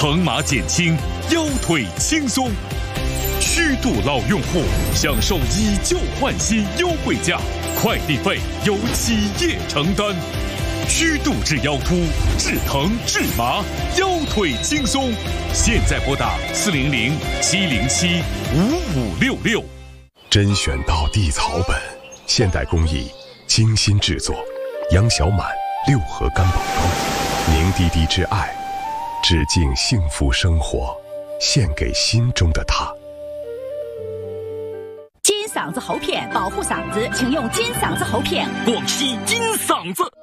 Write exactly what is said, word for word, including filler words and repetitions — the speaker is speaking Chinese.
疼麻减轻，腰腿轻松。虚度老用户享受以旧换新优惠价，快递费由企业承担。虚度治腰突，治疼治麻，腰腿轻松。现在拨打四零零七零七五五六六。 甄选到地草本，现代工艺，精心制作。杨小满六合干宝膏，凝滴滴之爱，致敬幸福生活，献给心中的他。 金嗓子喉片保护嗓子，请用金嗓子喉片。 广西金嗓子。